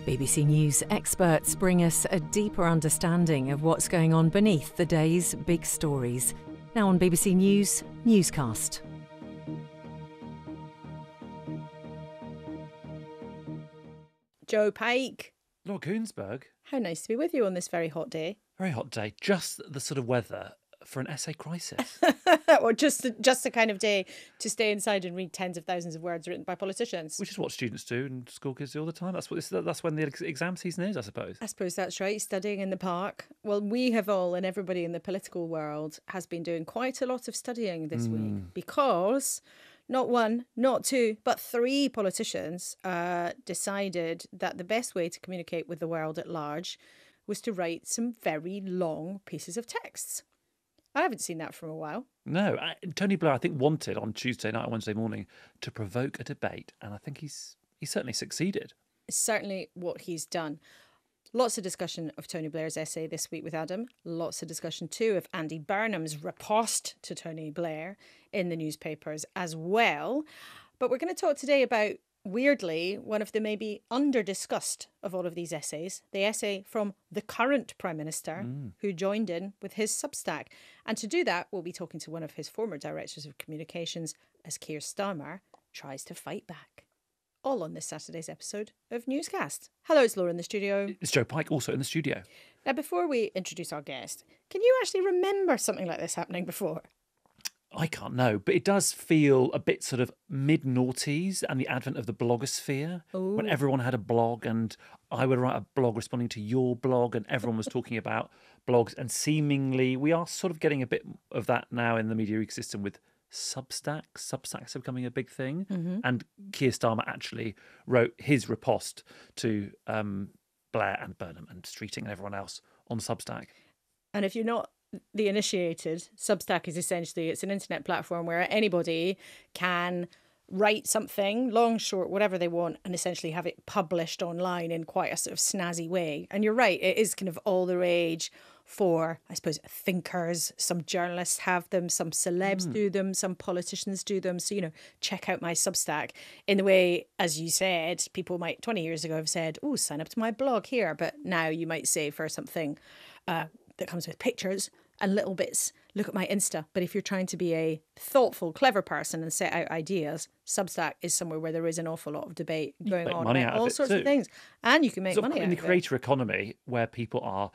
BBC News experts bring us a deeper understanding of what's going on beneath the day's big stories. Now on BBC News, Newscast. Joe Pike. Lord Koonsberg. How nice to be with you on this very hot day. Very hot day. Just the sort of weather for an essay crisis. Or just the kind of day to stay inside and read tens of thousands of words written by politicians. Which is what students do and school kids do all the time. That's when the exam season is, I suppose. I suppose that's right, studying in the park. Well, we have all, and everybody in the political world has been doing quite a lot of studying this week because not one, not two, but three politicians decided that the best way to communicate with the world at large was to write some very long pieces of texts. I haven't seen that for a while. No, Tony Blair, I think, wanted on Tuesday night or Wednesday morning to provoke a debate, and I think he's certainly succeeded. It's certainly what he's done. Lots of discussion of Tony Blair's essay this week with Adam. Lots of discussion too of Andy Burnham's riposte to Tony Blair in the newspapers as well. But we're going to talk today about, weirdly, one of the maybe under-discussed of all of these essays, the essay from the current Prime Minister, who joined in with his Substack. And to do that, we'll be talking to one of his former directors of communications as Keir Starmer tries to fight back. All on this Saturday's episode of Newscast. Hello, it's Laura in the studio. It's Joe Pike, also in the studio. Now, before we introduce our guest, can you actually remember something like this happening before? I can't know, but it does feel a bit sort of mid-noughties and the advent of the blogosphere, when everyone had a blog and I would write a blog responding to your blog and everyone was talking about blogs, and seemingly we are sort of getting a bit of that now in the media ecosystem with Substack. Substacks are becoming a big thing. And Keir Starmer actually wrote his riposte to Blair and Burnham and Streeting and everyone else on Substack. And if you're not the initiated, Substack is essentially, it's an internet platform where anybody can write something, long, short, whatever they want, and essentially have it published online in quite a sort of snazzy way. And you're right, it is kind of all the rage for, I suppose, thinkers. Some journalists have them, some celebs do them, some politicians do them. So, check out my Substack in the way, as you said, people might 20 years ago have said, oh, sign up to my blog here. But now you might say for something that comes with pictures and little bits, look at my Insta. But if you're trying to be a thoughtful, clever person and set out ideas, Substack is somewhere where there is an awful lot of debate going on about all sorts of things. And you can make money out of it. In the creator economy, where people are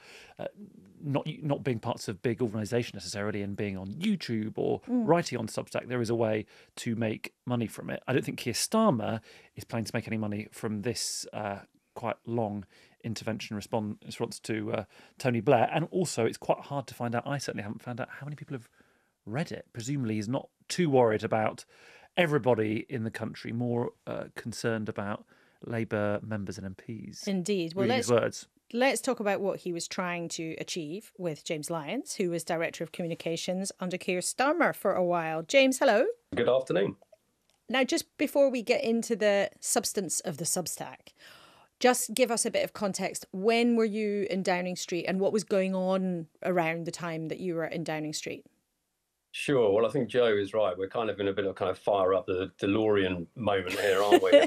not being parts of big organisations necessarily and being on YouTube or writing on Substack, there is a way to make money from it. I don't think Keir Starmer is planning to make any money from this quite long intervention response to Tony Blair. And also, it's quite hard to find out. I certainly haven't found out how many people have read it. Presumably, he's not too worried about everybody in the country, more concerned about Labour members and MPs. Indeed. Well, let's talk about what he was trying to achieve with James Lyons, who was Director of Communications under Keir Starmer for a while. James, hello. Good afternoon. Now, just before we get into the substance of the Substack, just give us a bit of context. When were you in Downing Street and what was going on around the time that you were in Downing Street? Sure. Well, I think Joe is right. We're kind of in a bit of kind of fire up the DeLorean moment here, aren't we?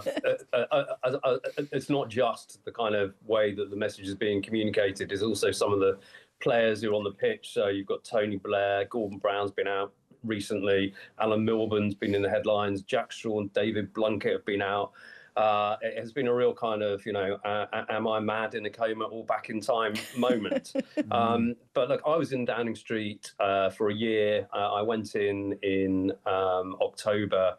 It's not just the kind of way that the message is being communicated. It's also some of the players who are on the pitch. So you've got Tony Blair, Gordon Brown's been out recently, Alan Milburn's been in the headlines, Jack Straw and David Blunkett have been out. It has been a real kind of, am I mad in a coma or back in time moment. But look, I was in Downing Street for a year. I went in October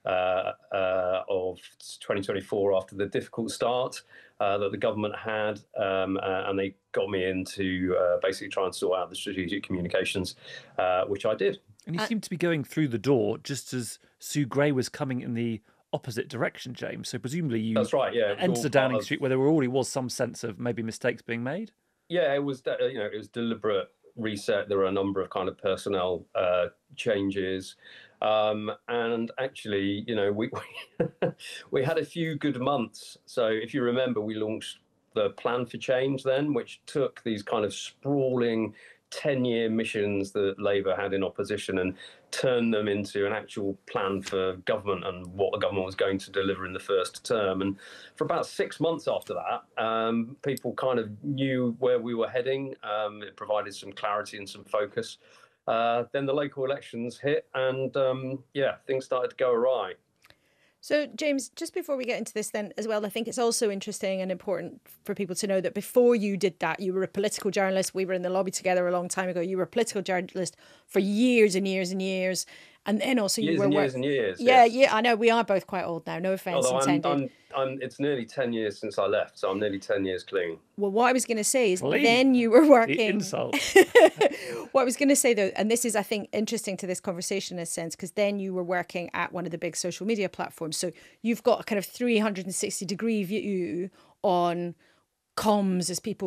of 2024 after the difficult start that the government had, and they got me in to basically try and sort out the strategic communications, which I did. And you seem to be going through the door just as Sue Gray was coming in the opposite direction, James. So presumably you entered Downing Street where there already was some sense of maybe mistakes being made. Yeah, it was it was deliberate reset. There were a number of kind of personnel changes, and actually, we had a few good months. So if you remember, we launched the Plan for Change then, which took these kind of sprawling 10-year missions that Labour had in opposition and turned them into an actual plan for government and what the government was going to deliver in the first term. And for about 6 months after that, people kind of knew where we were heading. It provided some clarity and some focus. Then the local elections hit, and things started to go awry. So, James, just before we get into this then as well, I think it's also interesting and important for people to know that before you did that, you were a political journalist. We were in the lobby together a long time ago. You were a political journalist for years and years and years. And then also years you were... Years and years. Yeah, yes. yeah, I know. We are both quite old now. No offence intended. It's nearly 10 years since I left, so I'm nearly 10 years clean. Well, what I was going to say is Clean? then you were working... The insult. What I was going to say, though, and this is, I think, interesting to this conversation in a sense, because then you were working at one of the big social media platforms. So you've got a kind of 360-degree view on comms, as people